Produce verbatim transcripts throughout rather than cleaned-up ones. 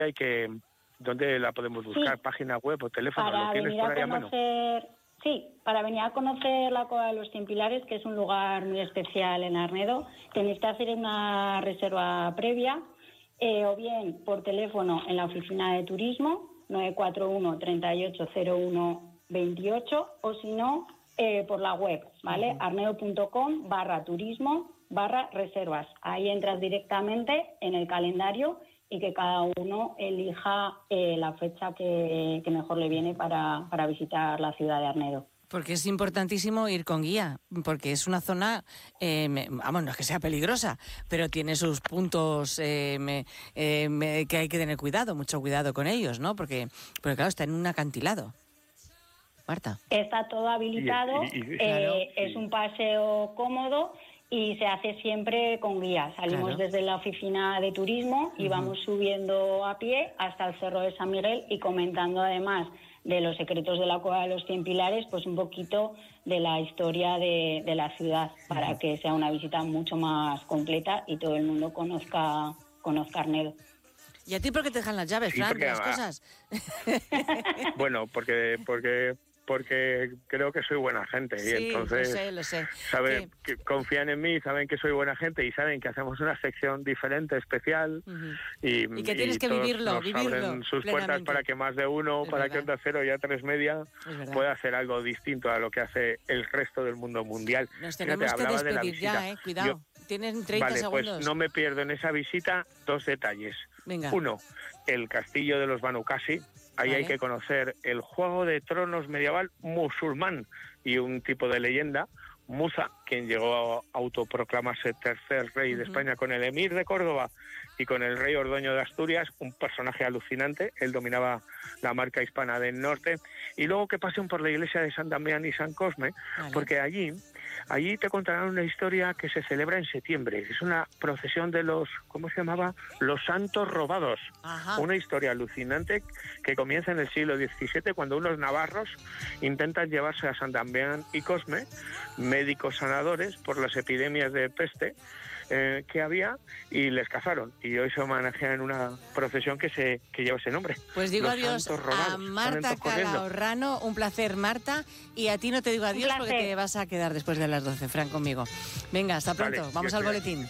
hay que, ¿dónde la podemos buscar? Sí. ¿Página web o teléfono? Para ¿Lo tienes venir por a ahí a mano? conocer, sí, para venir a conocer la Cueva de los Cien Pilares, que es un lugar muy especial en Arnedo, tenéis que hacer una reserva previa, eh, o bien por teléfono en la oficina de turismo, nueve cuatro uno, treinta y ocho cero uno veintiocho, o si no, eh, por la web, ¿vale? Uh-huh. arnedo.com barra turismo barra reservas. Ahí entras directamente en el calendario y que cada uno elija eh, la fecha que, que mejor le viene para, para visitar la ciudad de Arnedo. Porque es importantísimo ir con guía, porque es una zona, eh, me, vamos, no es que sea peligrosa, pero tiene sus puntos eh, me, eh, me, que hay que tener cuidado, mucho cuidado con ellos, ¿no? Porque, porque claro, está en un acantilado. Marta. Está todo habilitado, y, y, y, eh, claro, es un paseo cómodo y se hace siempre con guía. Salimos claro. desde la oficina de turismo y uh-huh. vamos subiendo a pie hasta el Cerro de San Miguel y comentando además de los secretos de la Cueva de los Cien Pilares, pues un poquito de la historia de, de la ciudad, uh-huh. para que sea una visita mucho más completa y todo el mundo conozca, conozca Arnedo. ¿Y a ti por qué te dejan las llaves, sí, Fran, de las cosas? Bueno, porque... porque... porque creo que soy buena gente sí, y entonces lo sé, lo sé. saben sí. que confían en mí, saben que soy buena gente y saben que hacemos una sección diferente, especial uh-huh. y, y que tienes y que todos vivirlo, nos vivirlo abren sus puertas para que más de uno, es para verdad. que Onda Cero y A tres Media pueda hacer algo distinto a lo que hace el resto del mundo mundial. Nos tenemos Fíjate, que despedir de ya, eh, cuidado. Yo, Tienen treinta vale, segundos. Pues no me pierdo en esa visita dos detalles. Venga. Uno, el castillo de los Banu Qasi. Ahí vale. hay que conocer el Juego de Tronos medieval musulmán y un tipo de leyenda, Musa, quien llegó a autoproclamarse tercer rey uh-huh. de España con el emir de Córdoba y con el rey Ordoño de Asturias, un personaje alucinante. Él dominaba la marca hispana del norte. Y luego que pasen por la iglesia de San Damián y San Cosme, vale. porque allí... Allí te contarán una historia que se celebra en septiembre. Es una procesión de los, ¿cómo se llamaba? Los santos robados. Ajá. Una historia alucinante que comienza en el siglo diecisiete cuando unos navarros intentan llevarse a San Damián y Cosme, médicos sanadores, por las epidemias de peste eh, que había, y les cazaron. Y hoy se homenajea en una procesión que se que lleva ese nombre. Pues digo los adiós a Marta Calahorrano. Un placer, Marta. Y a ti no te digo adiós porque te vas a quedar después de las doce, Fran, conmigo. Venga, hasta pronto. Vale, Vamos al boletín.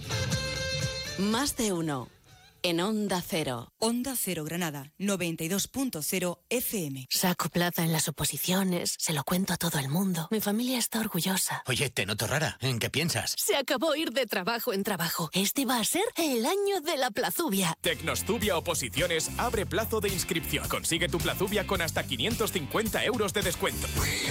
Más de uno. En Onda Cero. Onda Cero Granada, noventa y dos punto cero F M. Saco plaza en las oposiciones, se lo cuento a todo el mundo. Mi familia está orgullosa. Oye, te noto rara. ¿En qué piensas? Se acabó ir de trabajo en trabajo. Este va a ser el año de la plazubia. Tecnostubia Oposiciones abre plazo de inscripción. Consigue tu plazubia con hasta quinientos cincuenta euros de descuento.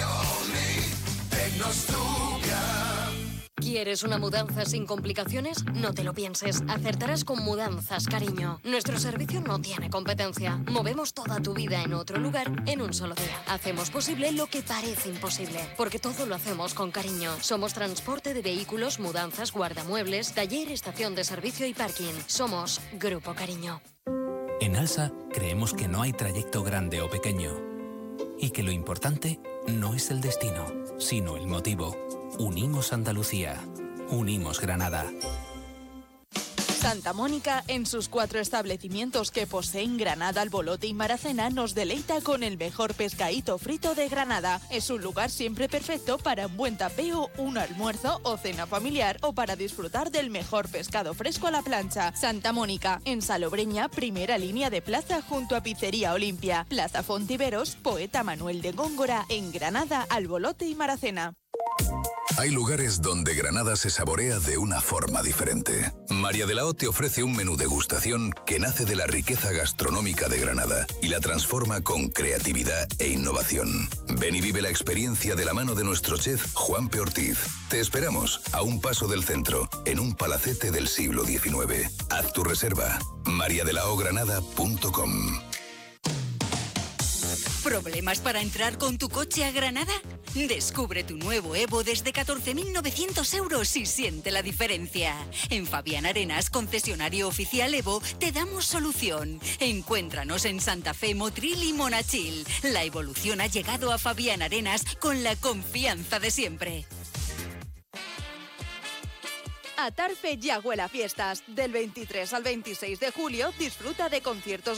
¿Quieres una mudanza sin complicaciones? No te lo pienses. Acertarás con Mudanzas Cariño. Nuestro servicio no tiene competencia. Movemos toda tu vida en otro lugar en un solo día. Hacemos posible lo que parece imposible, porque todo lo hacemos con cariño. Somos transporte de vehículos, mudanzas, guardamuebles, taller, estación de servicio y parking. Somos Grupo Cariño. En Alsa creemos que no hay trayecto grande o pequeño y que lo importante no es el destino, sino el motivo. Unimos Andalucía. Unimos Granada. Santa Mónica, en sus cuatro establecimientos que poseen Granada, Albolote y Maracena, nos deleita con el mejor pescadito frito de Granada. Es un lugar siempre perfecto para un buen tapeo, un almuerzo o cena familiar o para disfrutar del mejor pescado fresco a la plancha. Santa Mónica, en Salobreña, primera línea de plaza junto a Pizzería Olimpia. Plaza Fontiveros, Poeta Manuel de Góngora, en Granada, Albolote y Maracena. Hay lugares donde Granada se saborea de una forma diferente. María de la O te ofrece un menú degustación que nace de la riqueza gastronómica de Granada y la transforma con creatividad e innovación. Ven y vive la experiencia de la mano de nuestro chef Juanpe Ortiz. Te esperamos a un paso del centro, en un palacete del siglo diecinueve. Haz tu reserva. maria de la o granada punto com. ¿Problemas para entrar con tu coche a Granada? Descubre tu nuevo Evo desde catorce mil novecientos euros y siente la diferencia. En Fabián Arenas, concesionario oficial Evo, te damos solución. Encuéntranos en Santa Fe, Motril y Monachil. La evolución ha llegado a Fabián Arenas con la confianza de siempre. Atarfe ya huele a fiestas. Del veintitrés al veintiséis de julio disfruta de conciertos